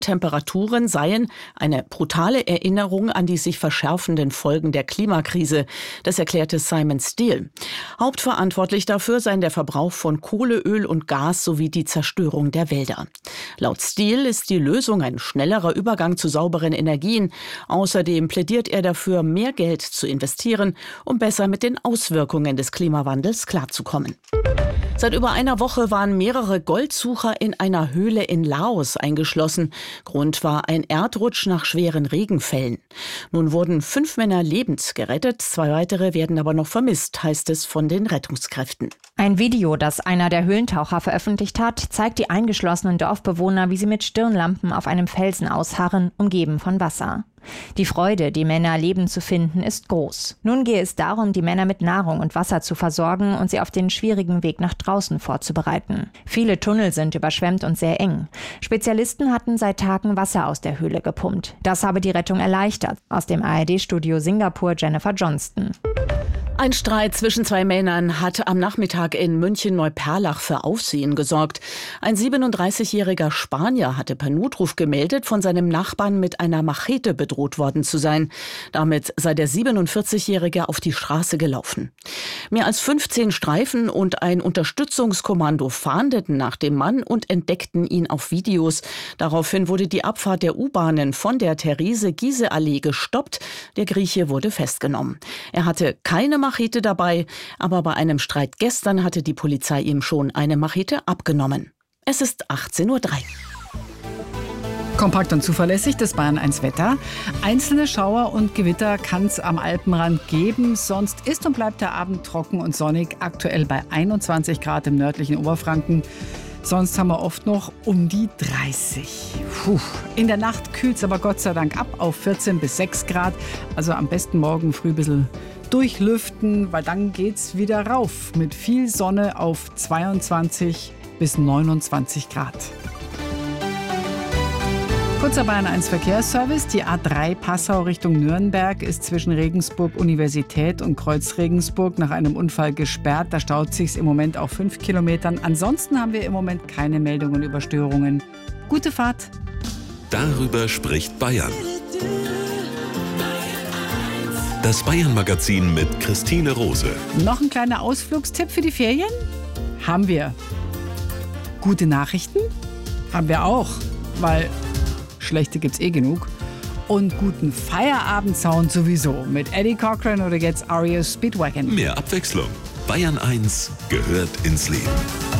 Temperaturen seien eine brutale Erinnerung an die sich verschärfenden Folgen der Klimakrise. Das erklärte Simon Steele. Hauptverantwortlich dafür seien der Verbrauch von Kohle, Öl und Gas sowie die Zerstörung der Wälder. Laut Steele ist die Lösung ein schnellerer Übergang zu sauberen Energien. Außerdem plädiert er dafür, mehr Geld zu investieren, um besser mit den Auswirkungen des Klimawandels klarzukommen. Seit über einer Woche waren mehrere Goldsucher in einer Höhle in Laos eingeschlossen. Grund war ein Erdrutsch nach schweren Regenfällen. Nun wurden 5 Männer lebend gerettet, 2 weitere werden aber noch vermisst, heißt es von den Rettungskräften. Ein Video, das einer der Höhlentaucher veröffentlicht hat, zeigt die eingeschlossenen Dorfbewohner, wie sie mit Stirnlampen auf einem Felsen ausharren, umgeben von Wasser. Die Freude, die Männer lebend zu finden, ist groß. Nun gehe es darum, die Männer mit Nahrung und Wasser zu versorgen und sie auf den schwierigen Weg nach draußen vorzubereiten. Viele Tunnel sind überschwemmt und sehr eng. Spezialisten hatten seit Tagen Wasser aus der Höhle gepumpt. Das habe die Rettung erleichtert. Aus dem ARD-Studio Singapur Jennifer Johnston. Ein Streit zwischen 2 Männern hat am Nachmittag in München-Neuperlach für Aufsehen gesorgt. Ein 37-jähriger Spanier hatte per Notruf gemeldet, von seinem Nachbarn mit einer Machete bedroht worden zu sein. Damit sei der 47-jährige auf die Straße gelaufen. Mehr als 15 Streifen und ein Unterstützungskommando fahndeten nach dem Mann und entdeckten ihn auf Videos. Daraufhin wurde die Abfahrt der U-Bahnen von der Therese-Giehse-Allee gestoppt. Der Grieche wurde festgenommen. Er hatte keine Machete dabei, aber bei einem Streit gestern hatte die Polizei ihm schon eine Machete abgenommen. Es ist 18:03 Uhr. Kompakt und zuverlässig, das Bayern 1 Wetter. Einzelne Schauer und Gewitter kann es am Alpenrand geben. Sonst ist und bleibt der Abend trocken und sonnig. Aktuell bei 21 Grad im nördlichen Oberfranken. Sonst haben wir oft noch um die 30. In der Nacht kühlt es aber Gott sei Dank ab auf 14 bis 6 Grad. Also am besten morgen früh ein bisschen durchlüften, weil dann geht's wieder rauf. Mit viel Sonne auf 22 bis 29 Grad. Kurzer Bayern 1 Verkehrsservice. Die A3 Passau Richtung Nürnberg ist zwischen Regensburg Universität und Kreuz Regensburg nach einem Unfall gesperrt. Da staut sich's im Moment auf 5 Kilometern. Ansonsten haben wir im Moment keine Meldungen über Störungen. Gute Fahrt. Darüber spricht Bayern. Das Bayern-Magazin mit Christine Rose. Noch ein kleiner Ausflugstipp für die Ferien? Haben wir. Gute Nachrichten? Haben wir auch, weil schlechte gibt's eh genug. Und guten Feierabendsound sowieso mit Eddie Cochran oder jetzt REO Speedwagon. Mehr Abwechslung. Bayern 1 gehört ins Leben.